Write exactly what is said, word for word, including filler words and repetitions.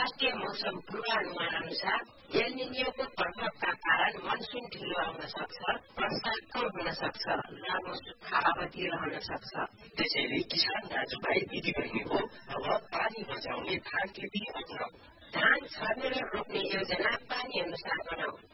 राष्ट्रिय मौसम पूर्वानुमान अनुसार एल निनोको प्रभावका कारण मनसुन ढिलो आउन सक्छ, वर्षा कम हुन सक्छ, लामो सुक्खा अवधि रहन सक्छ। त्यसैले किसान दाजुभाइ दिदीबहिनीको अब पानी बचाउने धान खेती अपनाऊ। धान छर्ने र रोप्ने योजना पानी अनुसार बनाऊ।